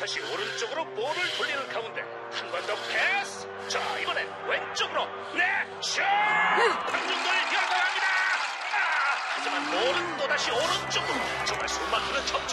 다시 오른쪽으로 볼을 돌리는 가운데 한 번 더 패스. 자, 이번엔 왼쪽으로. 네, 슛! 황준걸 결과합니다. 하지만 볼은 또다시 오른쪽으로. 정말 숨막히는 첫